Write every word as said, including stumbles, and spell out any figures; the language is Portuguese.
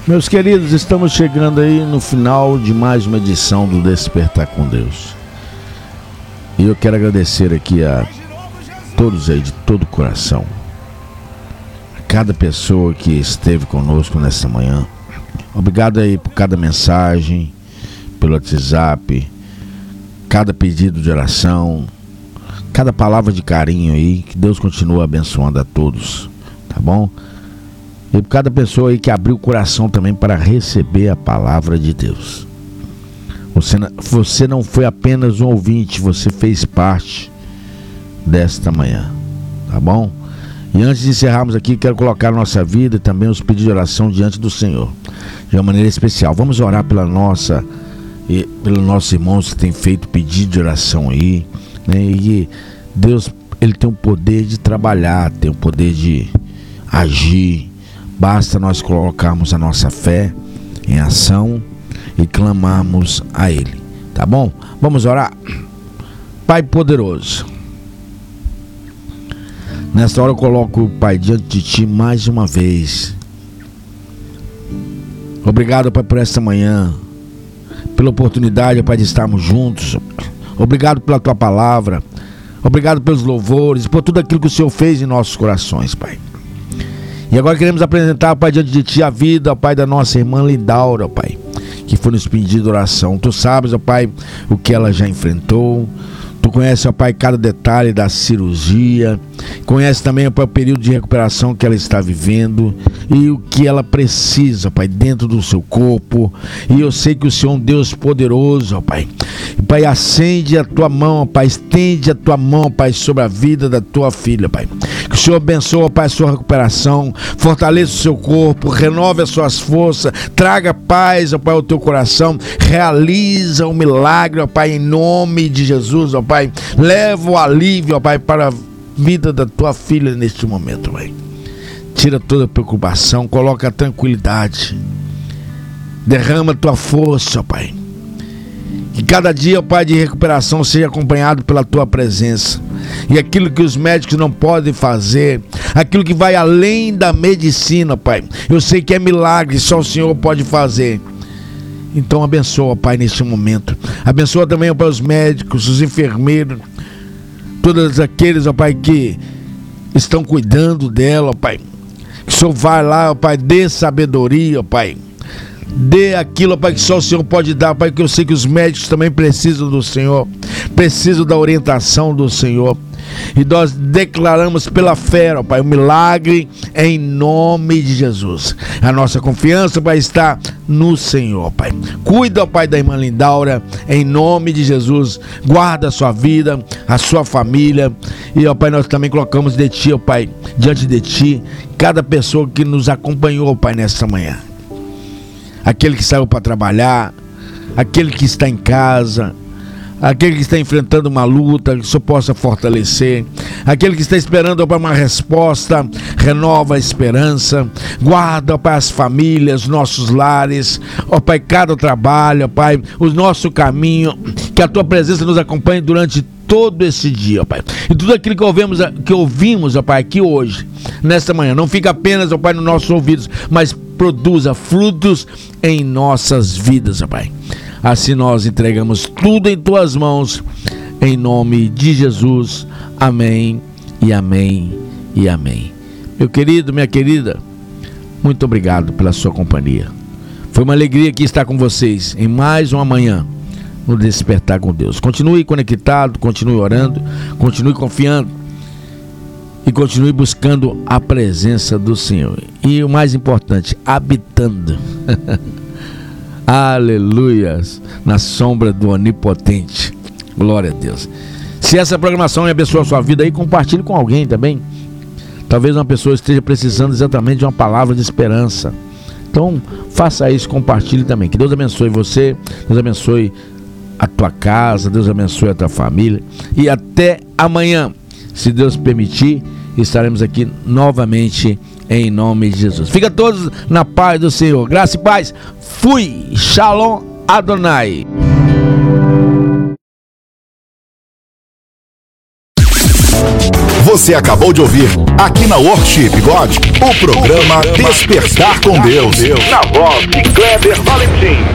Meus queridos, estamos chegando aí no final de mais uma edição do Despertar com Deus. E eu quero agradecer aqui a todos aí de todo o coração, a cada pessoa que esteve conosco nesta manhã. Obrigado aí por cada mensagem, pelo WhatsApp, cada pedido de oração, cada palavra de carinho aí. Que Deus continue abençoando a todos, tá bom? E por cada pessoa aí que abriu o coração também para receber a palavra de Deus. Você, você não foi apenas um ouvinte, você fez parte desta manhã, tá bom? E antes de encerrarmos aqui, quero colocar a nossa vida e também os pedidos de oração diante do Senhor, de uma maneira especial. Vamos orar pela nossa, e pelos nossos irmãos que têm feito pedido de oração aí, né? E Deus, Ele tem o poder de trabalhar, tem o poder de agir. Basta nós colocarmos a nossa fé em ação e clamarmos a Ele, tá bom? Vamos orar. Pai poderoso, nesta hora eu coloco, Pai, diante de Ti mais uma vez. Obrigado, Pai, por esta manhã, pela oportunidade, Pai, de estarmos juntos. Obrigado pela Tua palavra. Obrigado pelos louvores, por tudo aquilo que o Senhor fez em nossos corações, Pai. E agora queremos apresentar, Pai, diante de Ti a vida, Pai, da nossa irmã Lindaura, Pai, que foi nos pedindo oração. Tu sabes, ó Pai, o que ela já enfrentou. Tu conheces, ó Pai, cada detalhe da cirurgia. Conhece também, ó Pai, o período de recuperação que ela está vivendo e o que ela precisa, Pai, dentro do seu corpo. E eu sei que o Senhor é um Deus poderoso, ó Pai. Pai, acende a Tua mão, ó Pai, estende a Tua mão, ó Pai, sobre a vida da Tua filha, Pai. Que o Senhor abençoe, ó Pai, a sua recuperação, fortaleça o seu corpo, renove as suas forças, traga paz, ó Pai, ao teu coração, realiza o milagre, ó Pai, em nome de Jesus, ó Pai. Leva o alívio, ó Pai, para a vida da Tua filha neste momento, Pai. Tira toda a preocupação, coloca a tranquilidade, derrama a Tua força, ó Pai. Que cada dia, Pai, de recuperação seja acompanhado pela Tua presença. E aquilo que os médicos não podem fazer, aquilo que vai além da medicina, Pai, eu sei que é milagre, só o Senhor pode fazer. Então abençoa, Pai, neste momento. Abençoa também, ó Pai, os médicos, os enfermeiros, todos aqueles, ó Pai, que estão cuidando dela, ó Pai. Que o Senhor vai lá, ó Pai, dê sabedoria, ó Pai. Dê aquilo, Pai, que só o Senhor pode dar, Pai, que eu sei que os médicos também precisam do Senhor, precisam da orientação do Senhor. E nós declaramos pela fé, ó Pai, o milagre em nome de Jesus. A nossa confiança, Pai, está no Senhor, Pai. Cuida, ó Pai, da irmã Lindaura, em nome de Jesus. Guarda a sua vida, a sua família. E, ó Pai, nós também colocamos de Ti, ó Pai, diante de Ti, cada pessoa que nos acompanhou, ó Pai, nesta manhã. Aquele que saiu para trabalhar, aquele que está em casa, aquele que está enfrentando uma luta, que o Senhor possa fortalecer, aquele que está esperando para uma resposta, renova a esperança, guarda, ó Pai, as famílias, nossos lares, ó Pai, cada trabalho, ó Pai, o nosso caminho, que a Tua presença nos acompanhe durante todo esse dia, ó Pai. E tudo aquilo que ouvimos, que ouvimos, ó Pai, aqui hoje, nesta manhã, não fica apenas, ó Pai, nos nossos ouvidos, mas produza frutos em nossas vidas, ó Pai. Assim nós entregamos tudo em Tuas mãos, em nome de Jesus. Amém e amém e amém. Meu querido, minha querida, muito obrigado pela sua companhia. Foi uma alegria aqui estar com vocês em mais uma manhã no Despertar com Deus. Continue conectado, continue orando, continue confiando e continue buscando a presença do Senhor. E o mais importante, habitando. Aleluias, na sombra do Onipotente. Glória a Deus. Se essa programação abençoa a sua vida aí, compartilhe com alguém também. Talvez uma pessoa esteja precisando exatamente de uma palavra de esperança. Então faça isso, compartilhe também. Que Deus abençoe você, Deus abençoe a tua casa, Deus abençoe a tua família. E até amanhã, se Deus permitir, estaremos aqui novamente em nome de Jesus. Fica todos na paz do Senhor. Graça e paz. Fui. Shalom Adonai. Você acabou de ouvir, aqui na Worship God, o programa Despertar com Deus. Na voz de Kleber Valentim.